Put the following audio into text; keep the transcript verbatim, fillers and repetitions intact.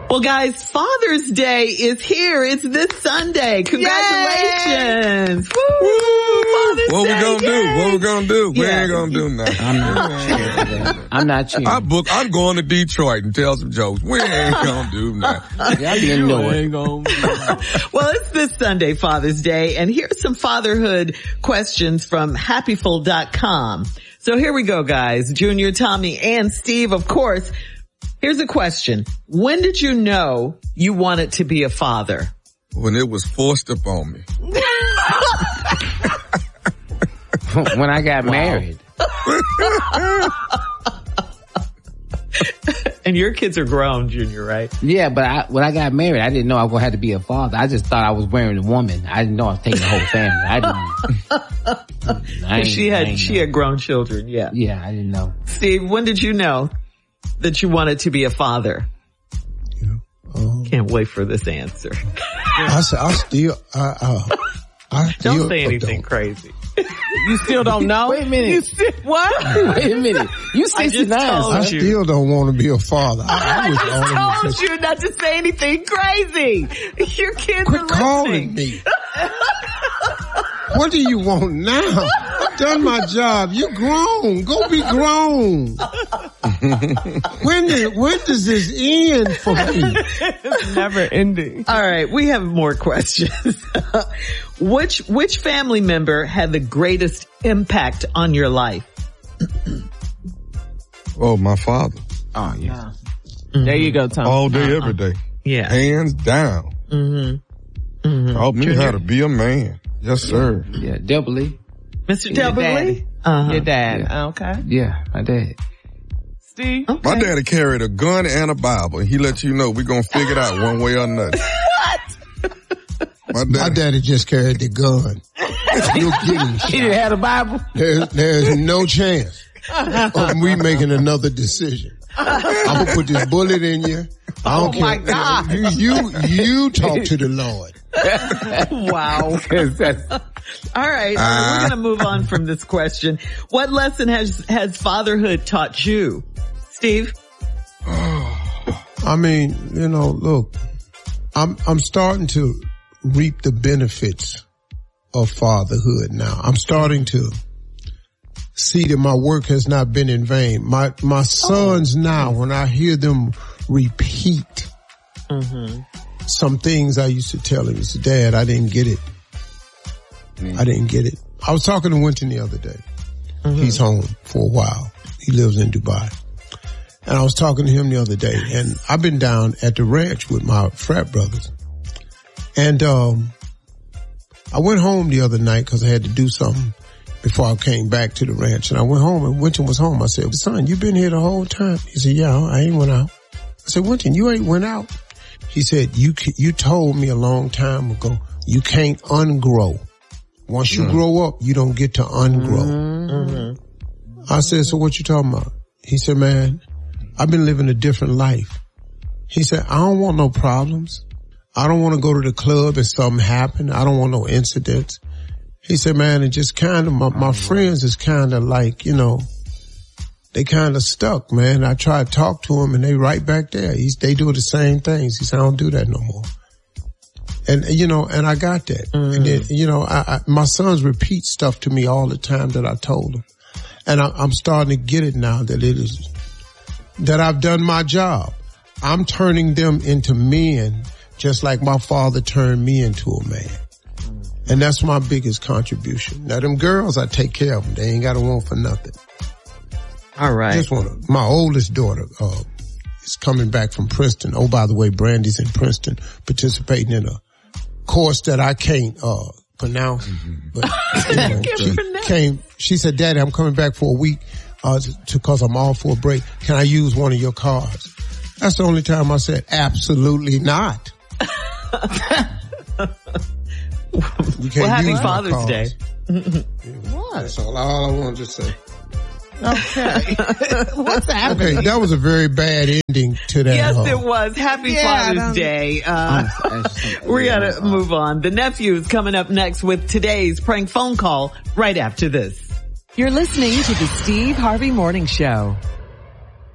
Well, guys, Father's Day is here. It's this Sunday. Congratulations. Woo! Woo! Father's what Day. we gonna Yay. do? What we gonna do? We Yeah. ain't gonna do nothing. I'm not. I'm not cheating. I book. I'm going to Detroit and tell some jokes. We ain't gonna do nothing. Y'all didn't know it. Well, it's this Sunday, Father's Day, and here's some fatherhood questions from happyful dot com. So here we go, guys. Junior, Tommy, and Steve, of course. Here's a question. When did you know you wanted to be a father? When it was forced upon me. When I got wow. married. And your kids are grown, Junior, right? Yeah, but I, when I got married, I didn't know I was going to have to be a father. I just thought I was wearing a woman. I didn't know I was taking the whole family. I didn't. I she had, she know. had grown children, yeah. Yeah, I didn't know. Steve, when did you know that you wanted to be a father? Yeah. Um, Can't wait for this answer. I, I still, I, uh, I still don't say anything don't. crazy. You still don't know? Wait a minute. You still, what? Wait a minute. You sixty-nine. I, I still don't want to be a father. I, I, I was just told say, you not to say anything crazy. Your kids Quit are calling listening. me. What do you want now? I've done my job. You're grown. Go be grown. when, did, when does this end for me? It's never ending. All right, we have more questions. which which family member had the greatest impact on your life? Oh, my father. Oh, yeah. Mm-hmm. There you go, Tom. All day, every day. Yeah. Hands down. Mm-hmm. Mm-hmm. Taught me Junior. how to be a man. Yes, sir. Yeah, Debbie. Mister Your Debbie? daddy. Uh-huh. Your dad. Yeah. Okay. Yeah, my dad. Steve? Okay. My daddy carried a gun and a Bible, and he let you know we're going to figure it out one way or another. What? My daddy, My daddy just carried the gun. You're kidding. He didn't have a Bible? There's, there's no chance of me making another decision. I'm gonna put this bullet in you. I don't Oh care. my God. You, you, you talk to the Lord. Wow. All right, uh, we're going to move on from this question. What lesson has, has fatherhood taught you? Steve? I mean, you know, look, I'm, I'm starting to reap the benefits of fatherhood now. I'm starting to see that my work has not been in vain. My, my sons oh. now, when I hear them repeat mm-hmm. some things I used to tell him, it's Dad, I didn't get it. Mm-hmm. I didn't get it. I was talking to Winton the other day. Mm-hmm. He's home for a while. He lives in Dubai. And I was talking to him the other day, and I've been down at the ranch with my frat brothers. And, um, I went home the other night because I had to do something before I came back to the ranch. And I went home, and Winton was home. I said, son, you been here the whole time? He said, yeah, I ain't went out. I said, Winton, you ain't went out. He said, you, you told me a long time ago, you can't ungrow. Once you mm. grow up, you don't get to ungrow. Mm-hmm. I said, so what you talking about? He said, man, I've been living a different life. He said, I don't want no problems. I don't want to go to the club and something happen. I don't want no incidents. He said, man, it just kind of, my, my friends is kind of like, you know, they kind of stuck, man. I try to talk to them and they right back there. He's, they do the same things. He said, I don't do that no more. And, you know, and I got that. Mm. And then, you know, I, I, my sons repeat stuff to me all the time that I told them. And I, I'm starting to get it now that it is, that I've done my job. I'm turning them into men just like my father turned me into a man. And that's my biggest contribution. Now, them girls, I take care of them. They ain't got to want for nothing. All right. Just want to, my oldest daughter, uh, is coming back from Princeton. Oh, by the way, Brandy's in Princeton participating in a course that I can't, uh, pronounce. But, you know, she came, she said, Daddy, I'm coming back for a week, uh, to, cause I'm off for a break. Can I use one of your cars? That's the only time I said, absolutely not. You can't well, happy Father's Day. What? That's all, all I wanted to say. Okay. What's happening? Okay, that was a very bad ending to that. Yes, uh, it was. Happy yeah, Father's Day. Uh, we gotta move on. The nephew is coming up next with today's prank phone call right after this. You're listening to the Steve Harvey Morning Show.